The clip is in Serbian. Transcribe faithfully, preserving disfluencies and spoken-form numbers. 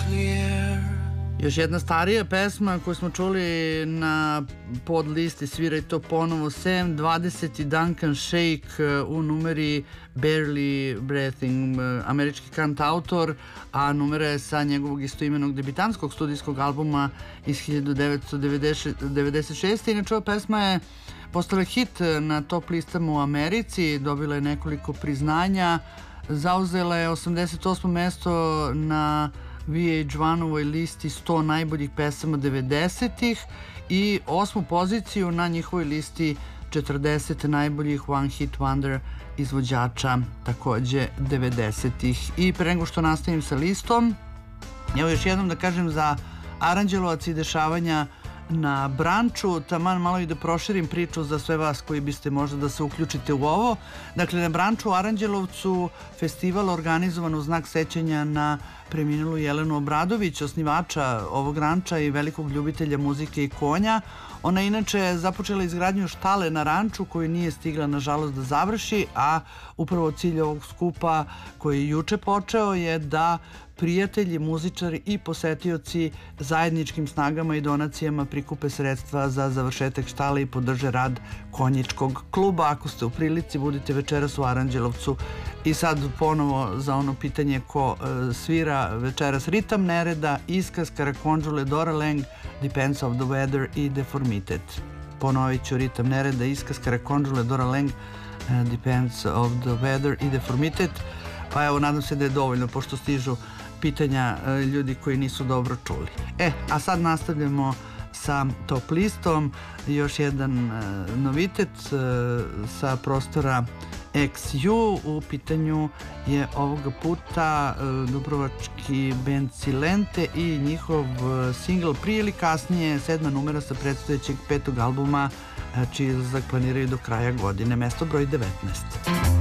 Još jedna starija pesma koju smo čuli na pod listi Sviraj to ponovo Sam, dvadeseti Duncan Shake u numeri Barely Breathing, američki kantautor, a numera je sa njegovog istoimenog debitanskog studijskog albuma iz hiljadu devetsto devedeset šeste. Inače, ova pesma je postala hit na top listama u Americi, dobila je nekoliko priznanja, zauzela je osamdeset osmo mesto na V H jedan-ovoj listi sto najboljih pesama devedesetih i osmu poziciju na njihovoj listi četrdeset najboljih One Hit Wonder izvođača takođe devedesetih. I pre nego što nastavim sa listom, evo još jednom da kažem za Aranđelovac i dešavanja na Branču, taman malo i da proširim priču za sve vas koji biste možda da se uključite u ovo. Dakle, na Branču u Aranđelovcu festival organizovan u znak sećanja na preminulu Jelenu Obradović, osnivača ovog ranča i velikog ljubitelja muzike i konja. Ona inače započela izgradnju štale na ranču koju nije stigla nažalost da završi, a upravo cilj ovog skupa koji je juče počeo je da prijatelji, muzičari i posetioci zajedničkim snagama i donacijama prikupe sredstva za završetak štale i podrže rad konjičkog kluba. Ako ste u prilici, budite večeras u Aranđelovcu. I sad ponovo za ono pitanje ko uh, svira večeras: Ritam nereda, Iskaz, Karakonđule, Dora Lang, Depends of the Weather i Deformitet. Ponovit ću: Ritam nereda, Iskaz, Karakonđule, Dora Lang, uh, Depends of the Weather i Deformitet. Pa evo, nadam se da je dovoljno, pošto stižu pitanja ljudi koji nisu dobro čuli. E, a sad nastavljamo sa top listom. Još jedan uh, novitet uh, sa prostora X U. U pitanju je ovoga puta uh, dubrovački band Silente i njihov uh, singl prije ili kasnije, sedma numera sa predstojećeg petog albuma, uh, čiji izlazak planiraju do kraja godine, mesto broj devetnaest.